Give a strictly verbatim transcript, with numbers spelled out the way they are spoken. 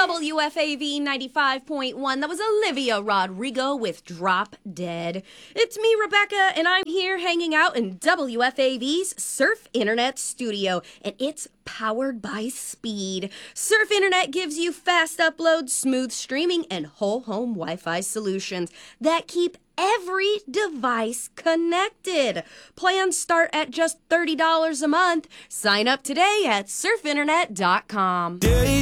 W F A V ninety-five point one. That was Olivia Rodrigo with Drop Dead. It's me, Rebecca, and I'm here hanging out in W F A V's Surf Internet studio, and it's powered by Speed. Surf Internet gives you fast uploads, smooth streaming, and whole home Wi-Fi solutions that keep every device connected. Plans start at just thirty dollars a month. Sign up today at surf internet dot com.